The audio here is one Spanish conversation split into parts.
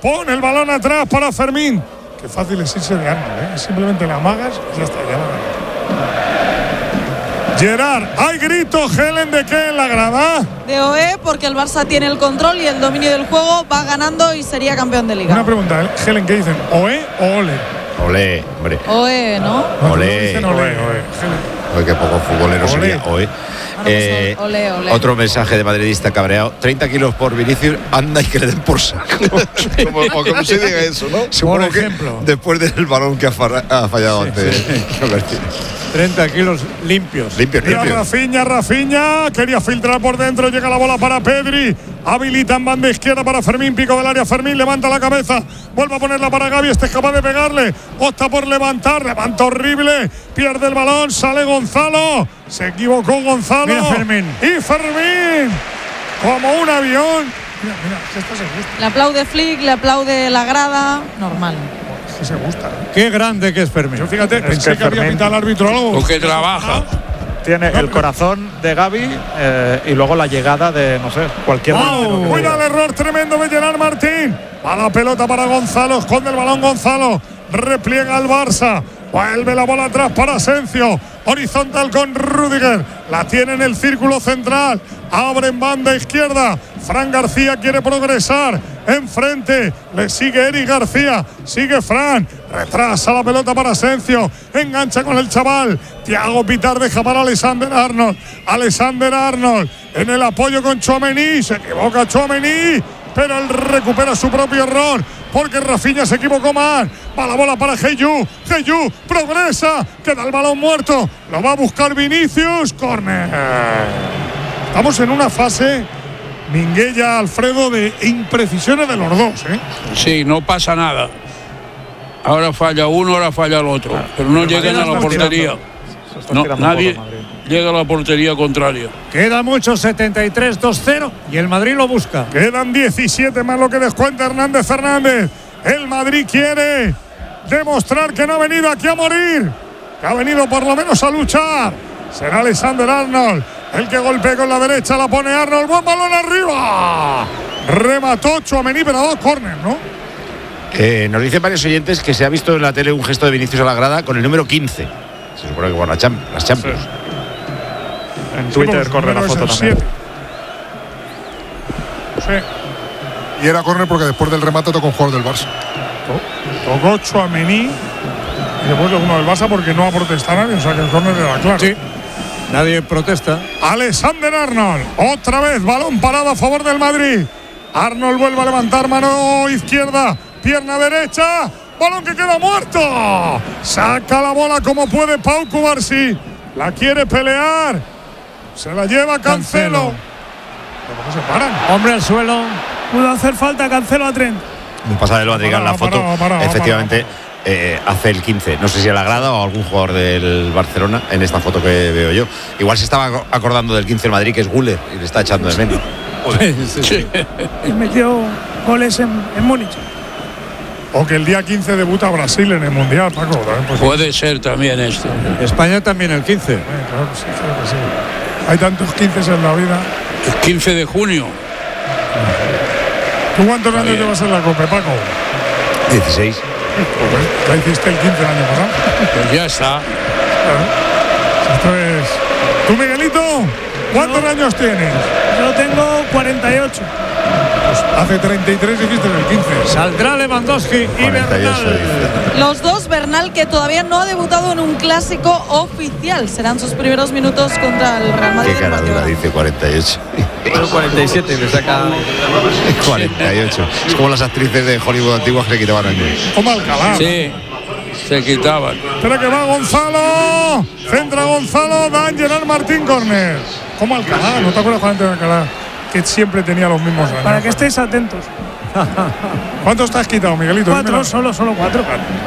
pone el balón atrás para Fermín. Qué fácil es irse de Arnold, ¿eh? Simplemente la amagas y ya está, ya la Gerard, hay gritos, Helen, ¿de qué en la grada? De OE, porque el Barça tiene el control y el dominio del juego, va ganando y sería campeón de liga. Una pregunta, Helen, ¿qué dicen? ¿OE o ole? Olé, hombre. OE, ¿no? Olé. Dicen ole. Oye, qué poco futbolero sería hoy. Ole. Otro mensaje de madridista cabreado: 30 kilos por Vinicius, anda y que le den por saco. como se diga eso, ¿no? Por ejemplo. Después del balón que ha fallado antes. 30 kilos limpios. Limpios. Rafinha, quería filtrar por dentro, llega la bola para Pedri, habilita en banda izquierda para Fermín, pico del área, Fermín levanta la cabeza, vuelve a ponerla para Gavi, este es capaz de pegarle, opta por levanta horrible, pierde el balón, sale Gonzalo, se equivocó Gonzalo. Mira Fermín. Y Fermín, como un avión. Mira, esto se gusta. Le aplaude Flick, le aplaude la grada, normal. Que se gusta. Qué grande que es Fermín. Yo fíjate, pensé que había pitado el árbitro algo. Porque trabaja. Tiene el corazón de Gavi y luego la llegada de, no sé, cualquier. Cuida el error tremendo de Gerard Martín. Va la pelota para Gonzalo, esconde el balón Gonzalo. Repliega al Barça. Vuelve la bola atrás para Asensio. Horizontal con Rüdiger. La tiene en el círculo central. Abre en banda izquierda. Fran García quiere progresar. Enfrente. Le sigue Eric García. Sigue Fran. Retrasa la pelota para Asensio. Engancha con el chaval. Thiago Pitar deja para Alexander Arnold. Alexander Arnold en el apoyo con Tchouaméni. Se equivoca Tchouaméni, pero él recupera su propio error porque Rafinha se equivocó más. Va la bola para Heyu progresa, queda el balón muerto, lo va a buscar Vinicius, córner. Estamos en una fase, Minguella, Alfredo, de imprecisiones de los dos, ¿eh? Sí, no pasa nada. Ahora falla uno, ahora falla el otro, pero no llegan a la portería. No, nadie llega a la portería contraria. Queda mucho, 73-2-0 y el Madrid lo busca. Quedan 17 más lo que descuenta Hernández Fernández. El Madrid quiere demostrar que no ha venido aquí a morir, que ha venido por lo menos a luchar. Será Alexander Arnold el que golpea con la derecha, la pone Arnold, buen balón arriba. Remató Tchouaméni, pero a dos córner, ¿no? Nos dicen varios oyentes que se ha visto en la tele un gesto de Vinicius a la grada con el número 15. Se supone que por las Champions. Sí. En Twitter corre la foto también. Sí. Y era córner porque después del remate tocó un jugador del Barça. Tocó Tchouaméni y después uno del Barça porque no ha protestado nadie, o sea que el córner era claro. Sí, nadie protesta. Alexander Arnold, otra vez balón parado a favor del Madrid. Arnold vuelve a levantar mano izquierda, pierna derecha, balón que queda muerto. Saca la bola como puede Pau Cubarsí, la quiere pelear, se la lleva Cancelo. ¿Cómo se paran? Hombre al suelo. Pudo hacer falta Cancelo a Trent. Un pasado del Madrid en la foto. Efectivamente, hace el 15. No sé si a la grada o a algún jugador del Barcelona en esta foto que veo yo. Igual se estaba acordando del 15 del Madrid, que es Güler, y le está echando de menos. Sí. Y metió goles en Múnich. O que el día 15 debuta Brasil en el Mundial, Paco. Pues puede ser también esto. España también el 15. Claro que sí, claro que sí. Hay tantos 15 en la vida. El 15 de junio. ¿Tú cuántos años llevas en la Copa, Paco? 16. Ya hiciste el 15 el año pasado. Pues ya está. Claro. Esto es. ¿Tú, Miguelito? ¿Cuántos años tienes? Yo tengo 48. Pues hace 33 hiciste el 15. Saldrá Lewandowski y Bernal. Los dos, Bernal, que todavía no ha debutado en un clásico oficial. Serán sus primeros minutos contra el Real Madrid. Qué cara dura, dice 48. 47 le saca 48. Es como las actrices de Hollywood antiguas que le quitaban años. Como Alcalá. Sí, se quitaban. Espera que va Gonzalo. Centra Gonzalo, dan Gerard Martín, córner. Como Alcalá, ¿no te acuerdas, Juan, de Alcalá? Que siempre tenía los mismos años. Para que estéis atentos. ¿Cuántos te has quitado, Miguelito? 4, solo 4.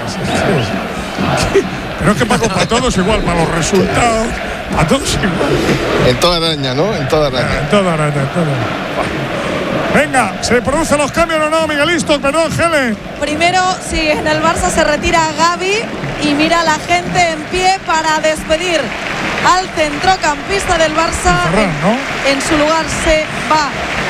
Pero es que Paco, para todos igual, para los resultados, a todos igual. En toda araña, ¿no? En toda araña. En toda araña. Venga, ¿se producen los cambios o no, Miguelito? Perdón, Helen. Primero, sí, en el Barça se retira Gavi y mira a la gente en pie para despedir al centrocampista del Barça. Ferran, ¿no? En su lugar se va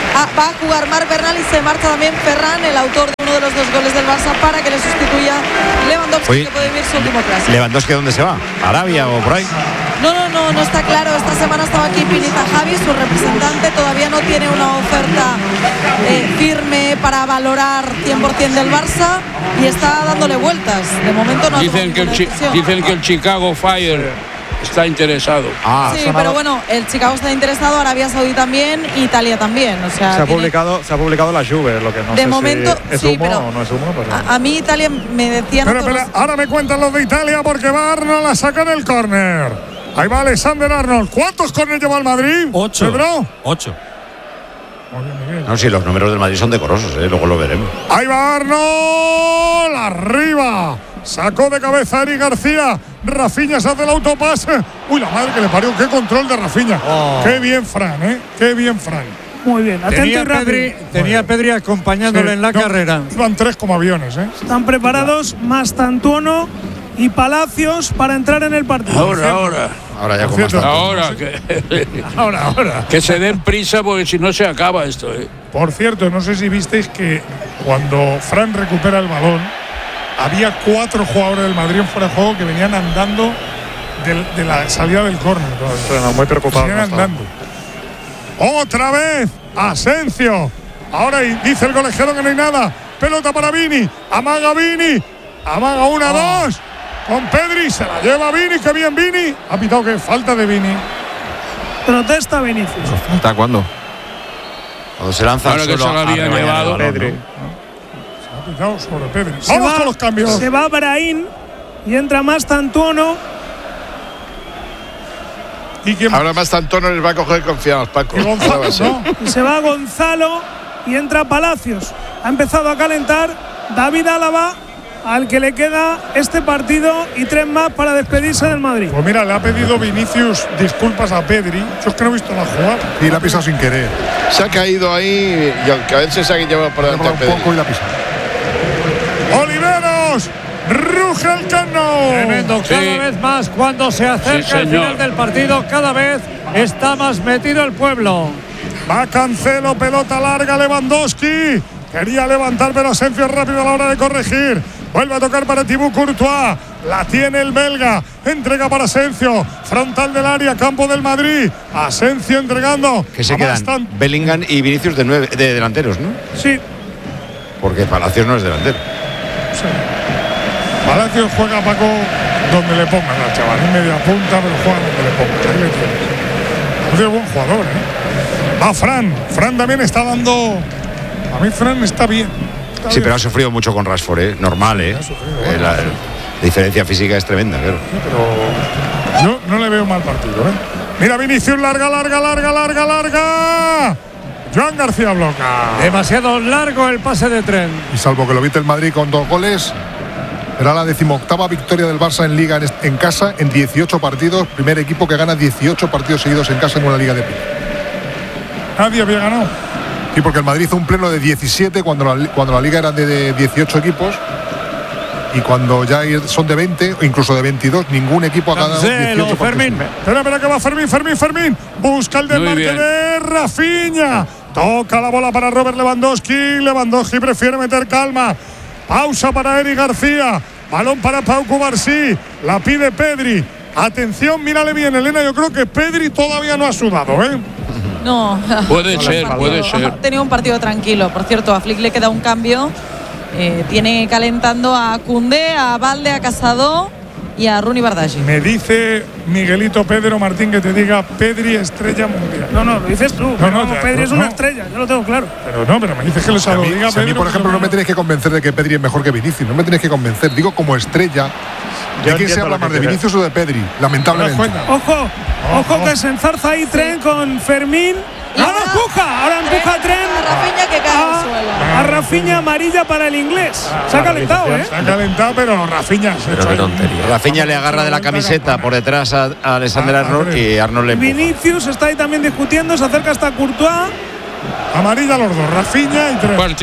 Va a jugar Marc Bernal y se marcha también Ferran, el autor de uno de los 2 goles del Barça, para que le sustituya Lewandowski, que puede vivir su último clásico. ¿Lewandowski dónde se va? ¿A Arabia o por ahí? No está claro. Esta semana estaba aquí Pini Zahavi, su representante. Todavía no tiene una oferta firme para valorar 100% del Barça y está dándole vueltas. De momento no. Dicen que el Chicago Fire está interesado. Sí, pero bueno, el Chicago está interesado, Arabia Saudí también, Italia también. O sea, se ha publicado la Juve, lo que no de sé momento, si es humo o no es humo. Pero... A mí Italia me decían. Pero, ahora me cuentan los de Italia porque va Arnold a sacar el córner. Ahí va Alexander Arnold. ¿Cuántos córneres lleva el Madrid? 8. ¿Pedro? 8. No, sí, los números del Madrid son decorosos, luego lo veremos. Ahí va Arnold, arriba. Sacó de cabeza Eric García. Rafinha se hace el autopase. Uy, la madre que le parió. Qué control de Rafinha. Qué bien, Fran, Qué bien, Fran. Muy bien, atento y rápido. Tenía Pedri acompañándole en la carrera. Iban 3 como aviones, Están preparados Mastantuono y Palacios para entrar en el partido. Ahora ya como está. Ahora. Que se den prisa porque si no se acaba esto. Por cierto, no sé si visteis que cuando Fran recupera el balón, había 4 jugadores del Madrid en fuera de juego que venían andando de la salida del córner. Bueno, muy preocupado. Venían andando. Otra vez, Asensio. Ahora dice el colegiado que no hay nada. Pelota para Vini. Amaga Vini. Amaga 1-2. Con Pedri. Se la lleva Vini. Qué bien Vini. Ha pitado que falta de Vini. Protesta Vinicius. ¿Hasta cuándo? Cuando se lanza al suelo. Ahora que se lo había llevado Pedri. Sobre Pedri. Vamos con los cambios. Se va Brahim y entra Mastantuono. Ahora Mastantuono les va a coger confianza, Paco. Y Gonzalo, ¿no? Y se va Gonzalo y entra Palacios. Ha empezado a calentar David Álava, al que le queda este partido y 3 más para despedirse del Madrid. Pues mira, le ha pedido Vinicius disculpas a Pedri. Yo es que no he visto la jugada. Y la ha pisado sin querer. Se ha caído ahí y aunque a veces se ha llevado por delante a Pedri. Un poco y la ha pisado. Oliveros, ruge el cano. Tremendo, cada vez más cuando se acerca el final del partido, cada vez está más metido el pueblo. Va Cancelo, pelota larga, Lewandowski. Quería levantar, pero Asensio es rápido a la hora de corregir. Vuelve a tocar para Thibaut Courtois. La tiene el belga. Entrega para Asensio. Frontal del área, campo del Madrid. Asensio entregando. Que se quedan Bellingham y Vinicius de delanteros, ¿no? Sí. Porque Palacios no es delantero. Sí. Palacios juega, Paco, donde le pongan al chaval. En media punta, pero juega donde le pongan. Ahí le tienes. Es buen jugador, Va Fran. Fran también está dando. A mí Fran está bien. Sí, pero ha sufrido mucho con Rashford, normal, la diferencia física es tremenda, claro. Sí, pero yo no le veo mal partido, Mira Vinicius, larga. Joan García bloca. Demasiado largo el pase de tren. Y salvo que lo viste el Madrid con 2 goles, era la 18ª victoria del Barça en Liga en casa en 18 partidos. Primer equipo que gana 18 partidos seguidos en casa en una Liga de Liga. Nadie había ganado. Sí, porque el Madrid hizo un pleno de 17 cuando la Liga era de 18 equipos. Y cuando ya son de 20 o incluso de 22, ningún equipo ha ganado 18 Fermín. Espera que va Fermín. Busca el desmarque de Rafinha. Toca la bola para Robert Lewandowski. Lewandowski prefiere meter calma. Pausa para Eric García. Balón para Pau Cubarsí. La pide Pedri. Atención, mírale bien, Elena. Yo creo que Pedri todavía no ha sudado, No. Puede ser. Ha tenido un partido tranquilo. Por cierto, a Flick le queda un cambio. Tiene calentando a Koundé, a Balde, a Casado y a Rooney Bardghji. Me dice Miguelito Pedro Martín que te diga Pedri estrella mundial. No, lo dices tú. Pedri es una estrella, yo lo tengo claro. Pero me dices que lo sabe. A mí, por ejemplo, no me tenéis que convencer de que Pedri es mejor que Vinicius. No me tenéis que convencer. Digo, como estrella. ¿De quién se habla más, de Vinicius o de Pedri? Lamentablemente. Ojo que se enzarza ahí Tren con Fermín. Ahora empuja a Tren. A Rafinha que cae al suelo. A Rafinha, amarilla para el inglés. Se ha calentado, Se ha calentado, pero Rafinha se ha hecho tontería. Rafinha le agarra de la camiseta por detrás a Alexander Arnold y Arnold le empuja. Vinicius está ahí también discutiendo, se acerca hasta Courtois. Amarilla los dos, Rafinha y Tren.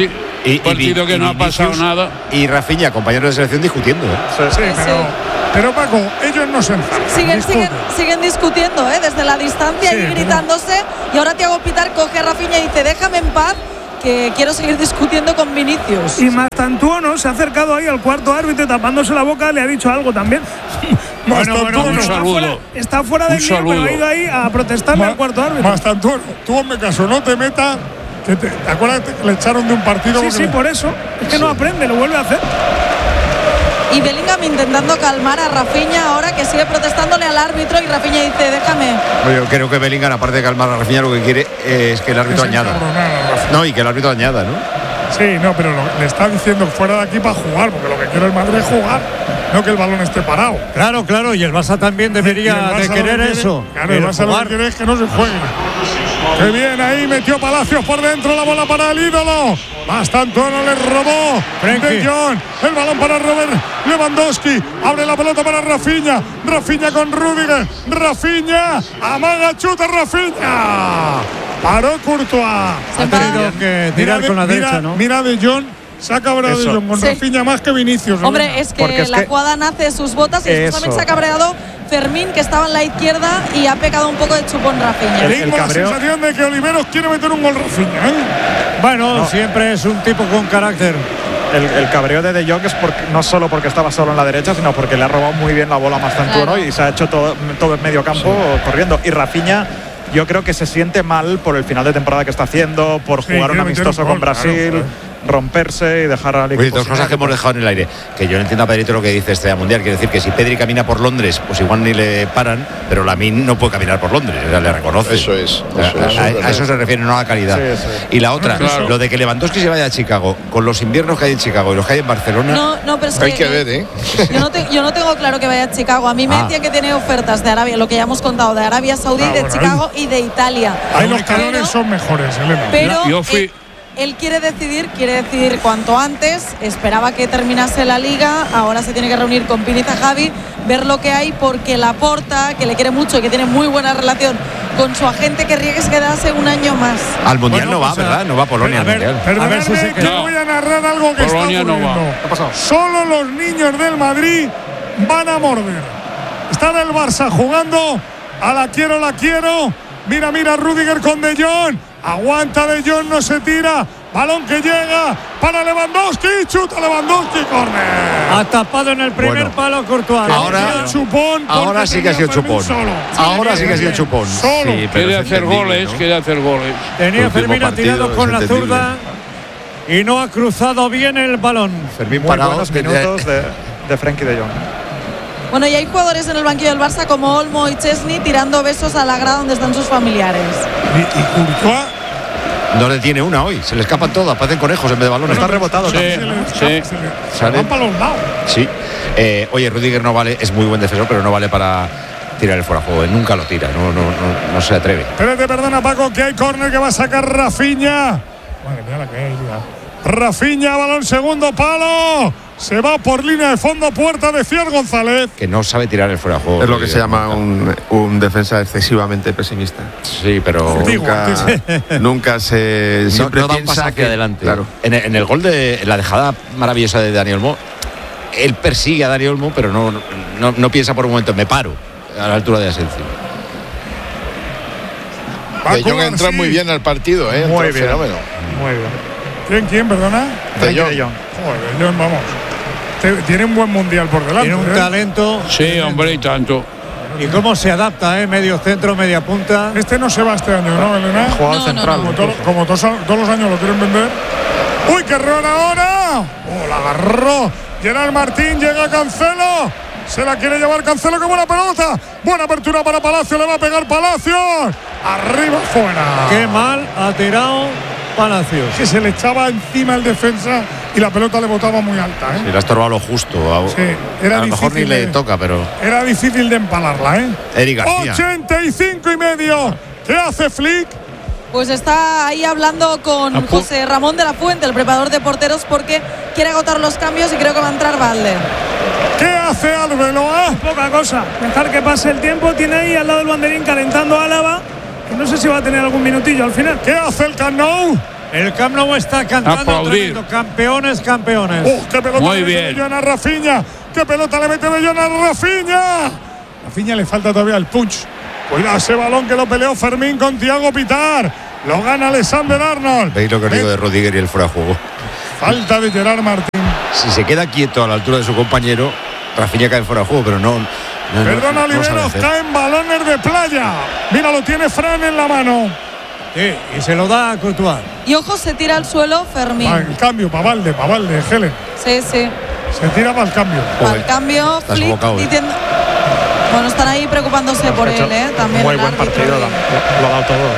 Un partido que no ha pasado nada. Y Rafinha, compañeros de selección, discutiendo. Sí, pero Paco, ellos no se enfadan. Siguen discutiendo, desde la distancia y gritándose. Y ahora Thiago Pitar coge a Rafinha y dice: déjame en paz, que quiero seguir discutiendo con Vinicius. Y Mastantuono se ha acercado ahí al cuarto árbitro, tapándose la boca, le ha dicho algo también. Bueno, un saludo. Está fuera del lío, pero ha ido ahí a protestarle al cuarto árbitro. Mastantuono, tú hazme caso, no te metas. ¿Te acuerdas que le echaron de un partido? Sí, por eso. Es que no aprende, lo vuelve a hacer. Y Bellingham intentando calmar a Rafinha ahora, que sigue protestándole al árbitro, y Rafinha dice: déjame. Yo creo que Bellingham, aparte de calmar a Rafinha, lo que quiere es que el árbitro añada. No, y que el árbitro añada, ¿no? Sí, no, pero le está diciendo fuera de aquí para jugar, porque lo que quiere el Madrid es jugar, no que el balón esté parado. Claro, y el Barça también debería de querer eso. Claro, el Barça lo que quiere es que no se juegue. ¡Qué bien ahí! Metió Palacios por dentro, la bola para el ídolo. Mastantuono le robó De Jong. El balón para Robert Lewandowski. Abre la pelota para Rafinha. Rafinha con Rüdiger. Rafinha. Amaga, chuta Rafinha. Paró Courtois. Ha tenido que tirar con la derecha, ¿no? Mira De Jong. Se ha cabreado De Jong con Rafinha más que Vinicius. Hombre, es que la jugada nace de sus botas y también se ha cabreado Fermín, que estaba en la izquierda, y ha pecado un poco de chupón Rafinha. Tengo la sensación de que Oliveros quiere meter un gol Rafinha, Bueno, siempre es un tipo con carácter. El cabreo de Jong es no solo porque estaba solo en la derecha, sino porque le ha robado muy bien la bola a Mastantuono y se ha hecho todo el medio campo corriendo. Y Rafinha, yo creo que se siente mal por el final de temporada que está haciendo, por jugar un amistoso con Brasil. Romperse y dejar al equipo. Dos cosas que hemos dejado en el aire. Que yo no entiendo a Pedrito lo que dice este mundial. Quiere decir que si Pedri camina por Londres, pues igual ni le paran, pero Lamine no puede caminar por Londres, le reconoce. Eso es. A eso se refiere, no a la calidad. Sí. Y la otra, lo de que Lewandowski se vaya a Chicago, con los inviernos que hay en Chicago y los que hay en Barcelona. No, pero es hay que ver, Yo no tengo claro que vaya a Chicago. A mí me decían que tiene ofertas de Arabia, lo que ya hemos contado, de Arabia Saudí, de Chicago y de Italia. Ahí los calones son mejores, Elena. Pero yo fui. Él quiere decidir cuanto antes. Esperaba que terminase la liga. Ahora se tiene que reunir con Pini Zahavi, ver lo que hay, porque Laporta, que le quiere mucho y que tiene muy buena relación con su agente, querría que se quedase un año más. Al mundial no va, ¿verdad? No va a Polonia al mundial. Perdóname que voy a narrar algo que Polonia está ocurriendo. ¿Qué ha pasado? Solo los niños del Madrid van a morder. Está el Barça jugando a la quiero. Mira Rüdiger con De Jong. Aguanta De Jong, no se tira. Balón que llega para Lewandowski. Chuta Lewandowski, córner. Ha tapado en el primer palo Courtois. Ahora sí que ha sido chupón. Ahora sí que ha sido chupón. Sí, quiere hacer goles. Tenía Fermín tirado con la zurda y no ha cruzado bien el balón. Fermín parado. Buenos minutos de Frenkie de Jong. Bueno, y hay jugadores en el banquillo del Barça como Olmo y Chesney tirando besos a la grada donde están sus familiares. Y Courtois no le tiene una hoy, se le escapan todas, parecen conejos en vez de balones. Está rebotado. Se van para los lados. Sí. Oye, Rüdiger no vale, es muy buen defensor, pero no vale para tirar el fuera de juego. Nunca lo tira, no se atreve. Espérate, perdona, Paco, que hay córner que va a sacar Rafinha. Madre mía, la que hay ya. Rafinha, balón segundo palo. Se va por línea de fondo, puerta de Ciar González. Que no sabe tirar el fuera de juego. Es lo que se llama un defensa excesivamente pesimista. Sí, pero nunca se siempre no da un paso hacia adelante. Claro. En el gol de la dejada maravillosa de Dani Olmo, él persigue a Dani Olmo, pero no piensa por un momento, me paro a la altura de Asensio. De Jong entra muy bien al partido, muy bien. Fenómeno. Muy bien. ¿Quién, perdona? De Jong. Joder, De Jong, vamos. Tiene un buen mundial por delante. Tiene un talento. Sí, hombre, y tanto. Y cómo se adapta, medio centro, media punta. Este no se va este año, ¿no, Elena? Jugador central. Como todos los años lo quieren vender. ¡Uy, qué error ahora! La agarró Gerard Martín, llega Cancelo. Se la quiere llevar Cancelo, qué buena pelota. Buena apertura para Palacios, le va a pegar Palacios. Arriba, fuera. Qué mal ha tirado Palacios. Que se le echaba encima el defensa y la pelota le botaba muy alta. Sí, le ha estorbado lo justo. Sí, era a lo mejor ni le toca, pero. Era difícil de empalarla, Eric García. 85,5. ¿Qué hace Flick? Pues está ahí hablando con José Ramón de la Fuente, el preparador de porteros, porque quiere agotar los cambios y creo que va a entrar Valde. ¿Qué hace Arbeloa? Poca cosa, dejar que pase el tiempo. Tiene ahí al lado del banderín calentando a Álava. No sé si va a tener algún minutillo al final. ¿Qué hace el Camp Nou? El Camp Nou está cantando Aplaudir. tremendo. Campeones, campeones. ¡Qué pelota Muy le mete bien. Bellón a Rafinha! ¡Qué pelota le mete Bellón a Rafinha! Rafinha le falta todavía el punch. Cuidado ese balón que lo peleó Fermín con Thiago Pitar. Lo gana Alexander Arnold. ¿Veis lo que os digo de Rudiger y el fuera de juego? Falta de Gerard Martín. Si se queda quieto a la altura de su compañero, Rafinha cae fuera de juego, pero no. Perdona, no sabe Oliveros, hacer. caen balones de playa. Mira, lo tiene Fran en la mano. Sí, y se lo da a Courtois. Y ojo, se tira al suelo Fermín. Va el cambio, para Valde, Helen. Sí, sí. Se tira para el cambio. Al cambio, estás Flick bocado, diciendo. Bueno, están ahí preocupándose por él, también. Muy el buen árbitro partido, y- lo ha dado todo.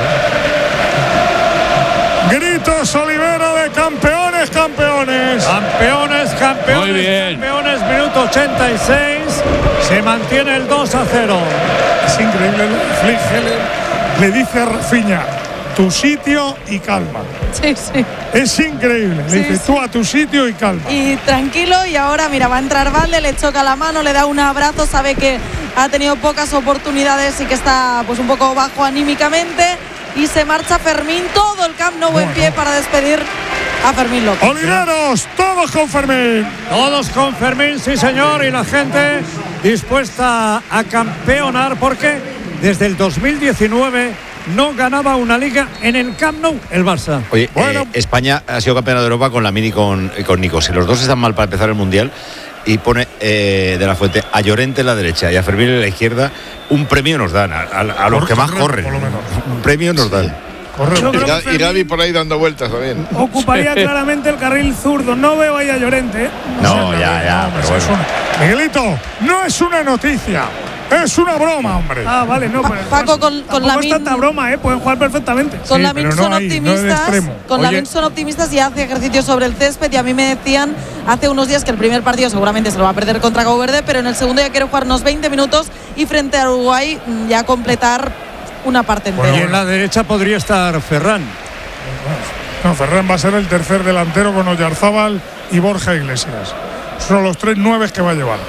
Gritos Olivera de campeones, campeones. Campeones, campeones, Muy bien. campeones. Minuto 86. Se mantiene el 2-0. Es increíble lo de Flick. Helen le dice a Rafinha, tu sitio y calma. Sí, sí. Es increíble. Le Sí, dice, sí. tú a tu sitio y calma. Y tranquilo, y ahora mira, va a entrar Valde, le choca la mano, le da un abrazo, sabe que ha tenido pocas oportunidades y que está pues un poco bajo anímicamente, y se marcha Fermín, todo el Camp Nou en pie para despedir a Fermín López. Oliveros, todos con Fermín. Todos con Fermín, sí señor, y la gente dispuesta a campeonar porque desde el 2019 no ganaba una liga en el Camp Nou el Barça. Oye, Bueno. España ha sido campeona de Europa con Lamine y con Nico. Si los dos están mal para empezar el Mundial, y pone de la Fuente a Llorente en la derecha y a Fermín en la izquierda, un premio nos dan a los que más corren. Por lo menos. Un premio nos dan. Yo creo que Y Gavi Fermín por ahí dando vueltas también. ocuparía claramente el carril zurdo. No veo ahí a Llorente, ¿eh? No, ya, pero Es bueno. Miguelito, no es una noticia, es una broma, hombre. Ah, vale, no. Paco, con tampoco es Lamine- tanta broma, ¿eh? Pueden jugar perfectamente. Con Sí, Lamine pero no son ahí, no de optimistas. extremo. Con Oye. Lamine son optimistas y hace ejercicio sobre el césped. Y a mí me decían hace unos días que el primer partido seguramente se lo va a perder contra Cabo Verde, pero en el segundo ya quiere jugar unos 20 minutos y frente a Uruguay ya completar una parte entera. Y en la derecha podría estar Ferran. No, Ferran va a ser el tercer delantero con Oyarzábal y Borja Iglesias. Son los 3 9 que va a llevar.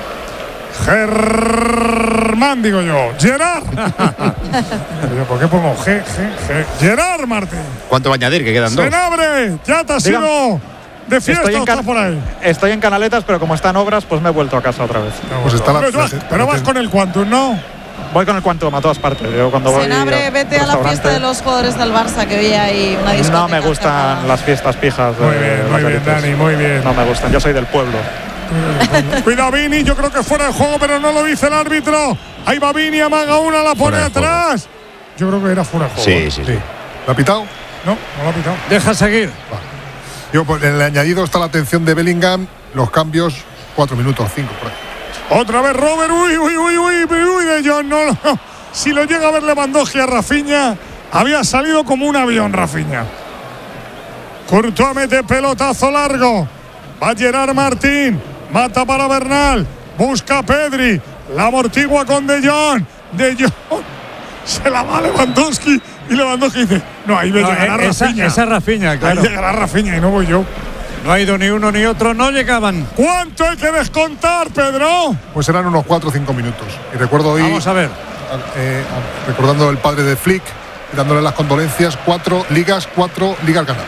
Germán, digo yo. Gerard. ¿Por qué pongo G? Gerard Martín. ¿Cuánto va a añadir? Que quedan dos. Senabre, ya te has Dígame. ido de fiesta o estás por ahí. Estoy en Canaletas, pero como están obras, pues me he vuelto a casa otra vez. Pues está la- pero vas con el Quantum, ¿no? Voy con el Quantum a todas partes. Yo cuando voy Senabre, vete a la restaurante, fiesta de los jugadores del Barça, que hoy hay una discoteca. No me gustan cerrada. las fiestas pijas. de Muy bien, los muy bien, élites. Dani, muy bien. No me gustan, yo soy del pueblo. Cuidado Vini, yo creo que fuera de juego, pero no lo dice el árbitro. Ahí va Vini, amaga una, la pone Fuera de juego. atrás. Yo creo que era fuera de juego. Sí, sí, sí. ¿Lo ha pitado? No, no lo ha pitado. Deja seguir. Yo, pues, en el añadido está la atención de Bellingham, los cambios, 4 minutos, 5 por ahí. Otra vez Robert, uy, de Jong, no. Si lo llega a ver Lewandowski a Rafinha, había salido como un avión Rafinha. Courtois mete pelotazo largo. Va Gerard Martín, mata para Bernal, busca a Pedri, la amortigua con De Jong. De Jong se la va a Lewandowski y Lewandowski dice, no, ahí me llegará Rafinha. Esa Rafinha, claro. Ahí llegará Rafinha y no voy yo. No ha ido ni uno ni otro, no llegaban. ¿Cuánto hay que descontar, Pedro? Pues serán unos 4 o 5 minutos. Y recuerdo hoy, Vamos a ver. recordando el padre de Flick, dándole las condolencias, 4 ligas, 4 ligas ganadas.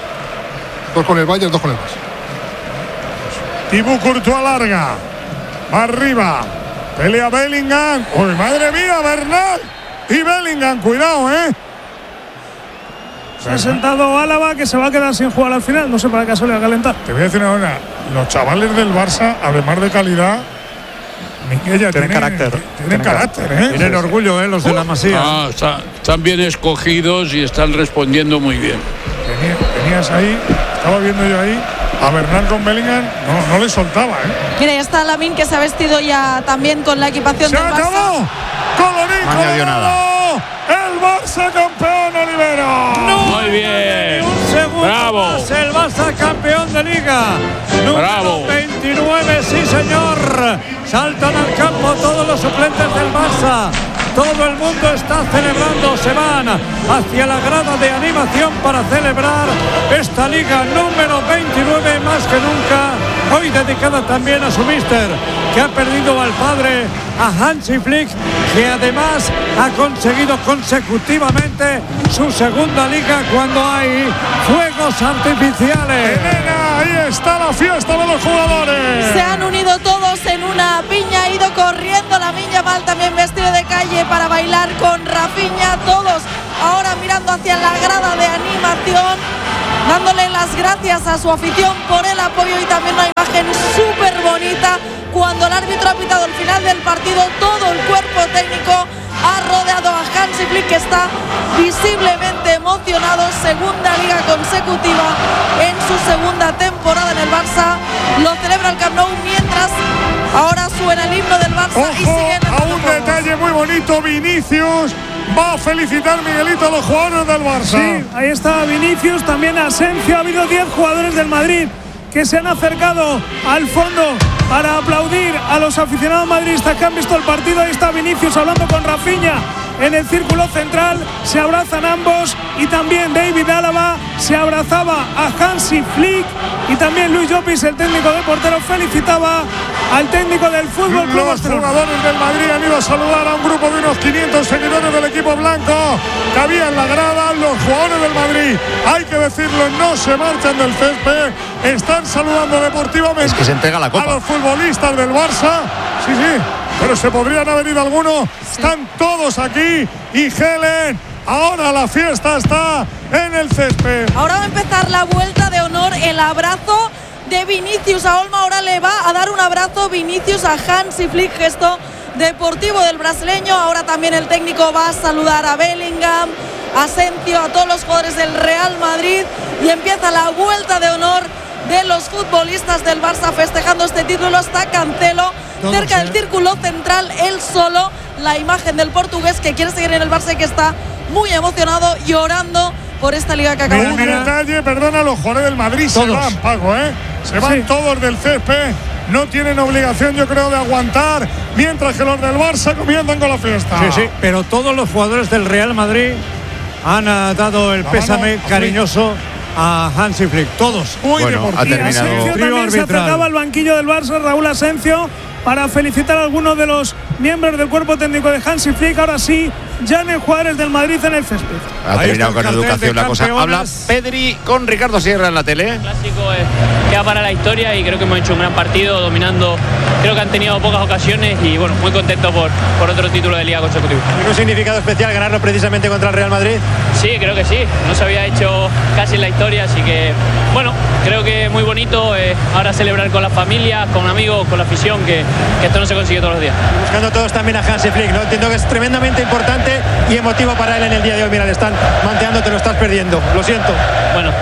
2 con el Bayern, 2 con el Barça. Thibaut Courtois larga. Va arriba. Pelea Bellingham. ¡Uy, madre mía, Bernal! Y Bellingham, cuidado, ¿eh? Se ha sentado Álava, que se va a quedar sin jugar al final. No sé para qué se le va a calentar. Te voy a decir ahora, los chavales del Barça, además de calidad, Miquella, Tienen carácter. Tienen carácter, ¿eh? Tienen orgullo, los de la Masía. Ah, están bien escogidos y están respondiendo muy bien. Tenías ahí, estaba viendo yo ahí, a Bernal con Bellingham, no le soltaba, ¿eh? Mira, ya está Lamine, que se ha vestido ya también con la equipación ¡Se del Barça. acabó! ¡Colorín No añadió colorado! ¡El Barça campeón, Olivero! Muy bien. Un segundo Bravo. más, el Barça campeón de Liga. Número Bravo. 29, sí señor. Saltan al campo todos los suplentes del Barça. Todo el mundo está celebrando, se van hacia la grada de animación para celebrar esta Liga número 29, más que nunca hoy dedicada también a su míster, que ha perdido al padre, a Hansi Flick, que además ha conseguido consecutivamente su segunda liga cuando hay fuegos artificiales. Elena, ahí está la fiesta de los jugadores. Se han unido todos en una piña, ha ido corriendo Lamine Yamal también vestido de calle para bailar con Rafinha, todos ahora mirando hacia la grada de animación, dándole las gracias a su afición por el apoyo y también una imagen súper bonita cuando el árbitro ha pitado el final del partido, todo el cuerpo técnico ha rodeado a Hansi Flick, que está visiblemente emocionado, segunda liga consecutiva en su segunda temporada en el Barça, lo celebra el Camp Nou mientras ahora suena el himno del Barça. Ojo, y siguen a un detalle muy bonito, Vinicius va a felicitar Miguelito a los jugadores del Barça. Sí, ahí está Vinicius, también Asensio. Ha habido 10 jugadores del Madrid que se han acercado al fondo para aplaudir a los aficionados madridistas que han visto el partido. Ahí está Vinicius hablando con Rafinha en el círculo central, se abrazan ambos, y también David Álava se abrazaba a Hansi Flick, y también Luis Llopis, el técnico de porteros, felicitaba al técnico del Fútbol Club Los Barcelona. jugadores del Madrid han ido a saludar a un grupo de unos 500 seguidores del equipo blanco que había en la grada. Los jugadores del Madrid, hay que decirlo, no se marchan del césped, están saludando deportivamente. Es que se entrega la copa a los futbolistas del Barça. Sí, pero se podrían haber ido algunos. Están todos aquí y Helen, ahora la fiesta está en el césped. Ahora va a empezar la vuelta de honor, el abrazo de Vinicius a Olmo. Ahora le va a dar un abrazo Vinicius a Hansi Flick, gesto deportivo del brasileño. Ahora también el técnico va a saludar a Bellingham, a Asensio, a todos los jugadores del Real Madrid, y empieza la vuelta de honor de los futbolistas del Barça festejando este título. Está Cancelo cerca del círculo central, él solo, la imagen del portugués que quiere seguir en el Barça y que está muy emocionado, llorando por esta liga que acaba de Un detalle, perdona, los jugadores del Madrid todos se van, Paco, se van todos del césped, no tienen obligación, yo creo, de aguantar, mientras que los del Barça comienzan con la fiesta. Sí, pero todos los jugadores del Real Madrid han dado el pésame cariñoso a Hansi Flick, todos. Bueno, ha terminado. Asensio también se acercaba al banquillo del Barça, Raúl Asensio, para felicitar a algunos de los miembros del cuerpo técnico de Hansi Flick. Ahora sí, ya no hay jugadores del Madrid en el césped. Ha terminado con educación la cosa. Habla Pedri con Ricardo Sierra en la tele. El clásico queda para la historia y creo que hemos hecho un gran partido, dominando. Creo que han tenido pocas ocasiones y bueno, muy contento por otro título de liga consecutivo. ¿Tiene un significado especial ganarlo precisamente contra el Real Madrid? Sí, creo que sí. No se había hecho casi en la historia, así que bueno, creo que muy bonito. Ahora celebrar con las familias, con amigos, con la afición, que esto no se consigue todos los días. Buscando todos también a Hansi Flick, ¿no? Entiendo que es tremendamente importante y emotivo para él en el día de hoy. Mira, le están manteando, te lo estás perdiendo, lo siento. Bueno,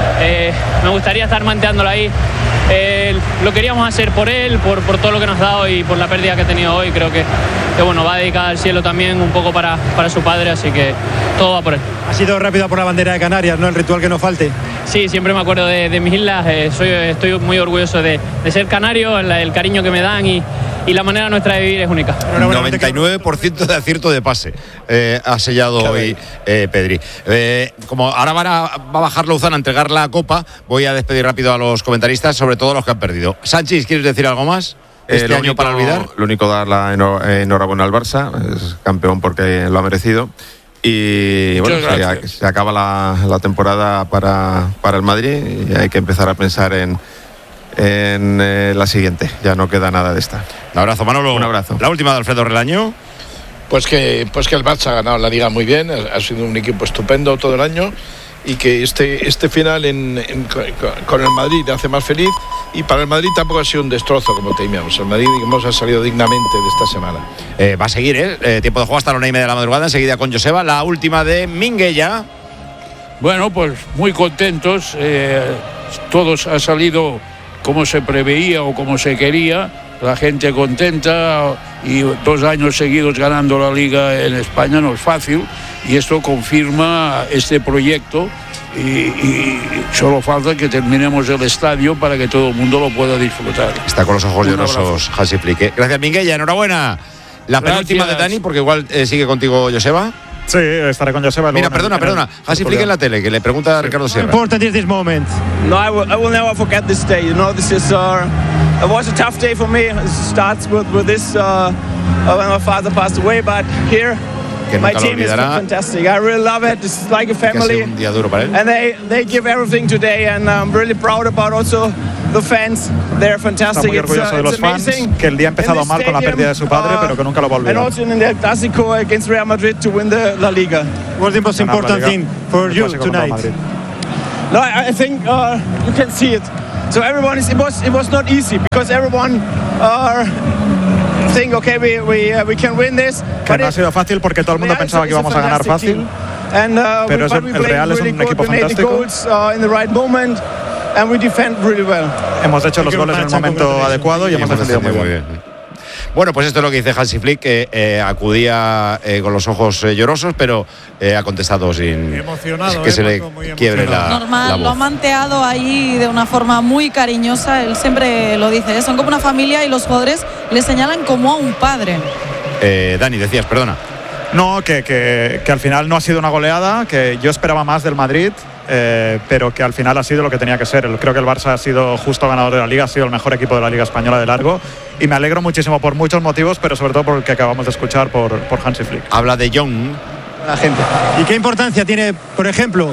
me gustaría estar manteándolo ahí. Lo queríamos hacer por él, por todo lo que nos ha dado y por la pérdida que ha tenido hoy. Creo que bueno, va dedicada al cielo también un poco para su padre, así que todo va por él. Ha sido rápido por la bandera de Canarias, ¿no? El ritual que no falte. Sí, siempre me acuerdo de mis islas. Estoy muy orgulloso de ser canario, el cariño que me dan y la manera nuestra de vivir es única. 99% de acierto de pase ha sellado hoy Pedri. Como ahora va a bajar Louzán a entregar la copa, voy a despedir rápido a los comentaristas, sobre todo los que han perdido. Sánchez, ¿quieres decir algo más? Este año para olvidar. Lo único, dar la enhorabuena al Barça, es campeón porque lo ha merecido. Y bueno, se acaba la temporada para el Madrid y hay que empezar a pensar en la siguiente. Ya no queda nada de esta. Un abrazo, Manolo. Un abrazo. La última de Alfredo Relaño. Pues que el Barça ha ganado la Liga muy bien, ha sido un equipo estupendo todo el año y que este final con el Madrid le hace más feliz, y para el Madrid tampoco ha sido un destrozo como temíamos. El Madrid, digamos, ha salido dignamente de esta semana. Va a seguir, tiempo de juego hasta la 1:30 de la madrugada, enseguida con Joseba. La última de Minguella. Bueno, pues muy contentos. Todos ha salido como se preveía o como se quería. La gente contenta, y 2 años seguidos ganando la Liga en España no es fácil, y esto confirma este proyecto, y solo falta que terminemos el estadio para que todo el mundo lo pueda disfrutar. Está con los ojos llorosos Hansi Flick. Gracias, Minguella, enhorabuena. La penúltima de Dani, porque igual sigue contigo Joseba. Sí, estaré con Joseba. Mira, perdona. Hansi Flick en la tele, que le pregunta a Ricardo Sierra. How important is this moment? No, I will never forget this day. You know, this is it was a tough day for me. It starts with this when my father passed away, but here my team is fantastic. I really love it. It's like a family. Un día duro para él. And they give everything today, and I'm really proud about also the fans. They're fantastic. Está muy orgulloso de los fans, que el día ha empezado mal con la pérdida de su padre, pero que nunca lo va a olvidar. And also in the Clásico against Real Madrid to win the La Liga. What's the most important thing for you tonight? No, I think you can see it. So everyone it was not easy because everyone think okay we can win this. Que no ha sido fácil porque todo el mundo pensaba que íbamos a ganar fácil. Pero el Real es un equipo fantástico. And we defend really well. Hemos hecho los goles en el momento adecuado y hemos defendido muy bien. Bueno, pues esto es lo que dice Hansi Flick, que acudía con los ojos llorosos, pero ha contestado sin emocionado, que se le quiebre la voz. Lo ha manteado ahí de una forma muy cariñosa. Él siempre lo dice, son como una familia y los jugadores le señalan como a un padre. Dani, decías, perdona. No, que al final no ha sido una goleada, que yo esperaba más del Madrid. Pero que al final ha sido lo que tenía que ser. Creo que el Barça ha sido justo ganador de la Liga, ha sido el mejor equipo de la Liga Española de largo, y me alegro muchísimo por muchos motivos, pero sobre todo por el que acabamos de escuchar por Hansi Flick. Habla de Jong. La gente. ¿Y qué importancia tiene, por ejemplo,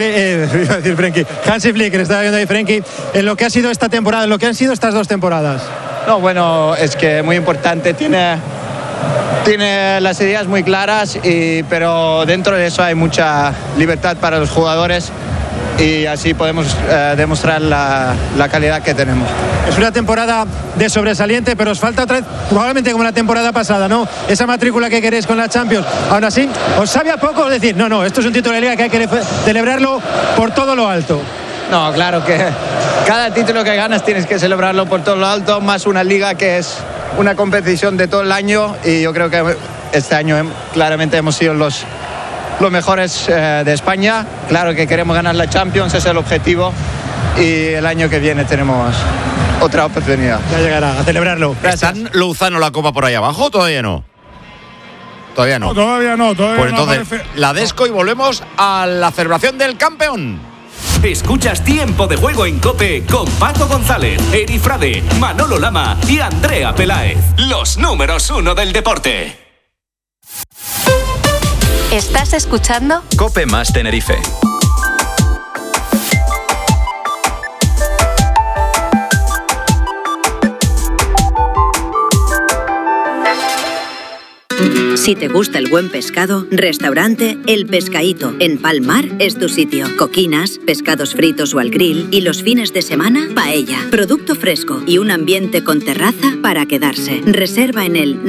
Hansi Flick, que le estaba viendo ahí Frenkie, en lo que ha sido esta temporada, en lo que han sido estas 2 temporadas? No, bueno, es que es muy importante, tiene las ideas muy claras, pero dentro de eso hay mucha libertad para los jugadores y así podemos demostrar la calidad que tenemos. Es una temporada de sobresaliente, pero os falta otra vez, probablemente como la temporada pasada, ¿no? Esa matrícula que queréis con la Champions. Aún así, ¿os sabe a poco decir, no, esto es un título de Liga que hay que celebrarlo por todo lo alto? No, claro que cada título que ganas tienes que celebrarlo por todo lo alto, más una Liga que es una competición de todo el año, y yo creo que este año claramente hemos sido los mejores de España. Claro que queremos ganar la Champions, ese es el objetivo, y el año que viene tenemos otra oportunidad. Ya llegará, a celebrarlo. Gracias. ¿Están Lozano la copa por ahí abajo o todavía no? Todavía no. Todavía no. Pues entonces, la desco y volvemos a la celebración del campeón. Escuchas Tiempo de Juego en COPE con Paco González, Eri Frade, Manolo Lama y Andrea Peláez. Los números 1 del deporte. ¿Estás escuchando? COPE más Tenerife. Si te gusta el buen pescado, restaurante El Pescaíto en Palmar es tu sitio. Coquinas, pescados fritos o al grill y los fines de semana, paella. Producto fresco y un ambiente con terraza para quedarse. Reserva en el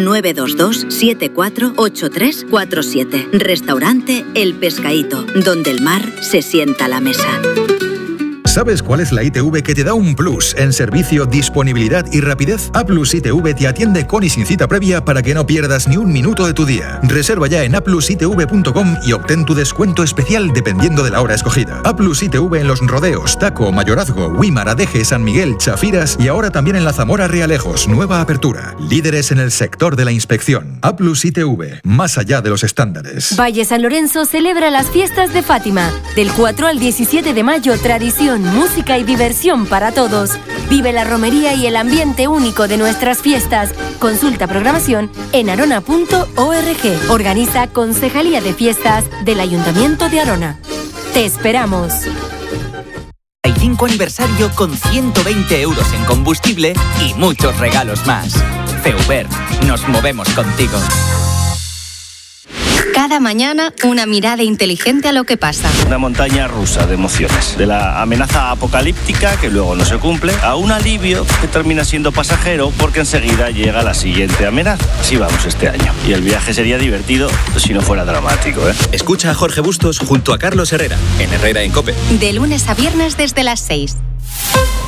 922-748347. Restaurante El Pescaíto, donde el mar se sienta a la mesa. ¿Sabes cuál es la ITV que te da un plus en servicio, disponibilidad y rapidez? A Plus ITV te atiende con y sin cita previa para que no pierdas ni un minuto de tu día. Reserva ya en aplusitv.com y obtén tu descuento especial dependiendo de la hora escogida. A Plus ITV en Los Rodeos, Taco, Mayorazgo, Huímar, Adeje, San Miguel, Chafiras y ahora también en la Zamora Realejos, nueva apertura. Líderes en el sector de la inspección. A Plus ITV, más allá de los estándares. Valle San Lorenzo celebra las fiestas de Fátima. Del 4 al 17 de mayo, tradición, música y diversión para todos. Vive la romería y el ambiente único de nuestras fiestas. Consulta programación en arona.org. Organiza Concejalía de Fiestas del Ayuntamiento de Arona. Te esperamos. 5 aniversario con 120 euros en combustible y muchos regalos más. Feuber, nos movemos contigo. Cada mañana, una mirada inteligente a lo que pasa. Una montaña rusa de emociones. De la amenaza apocalíptica, que luego no se cumple, a un alivio que termina siendo pasajero porque enseguida llega la siguiente amenaza. Así vamos este año. Y el viaje sería divertido si no fuera dramático, ¿eh? Escucha a Jorge Bustos junto a Carlos Herrera, en Herrera en COPE. De lunes a viernes desde las 6.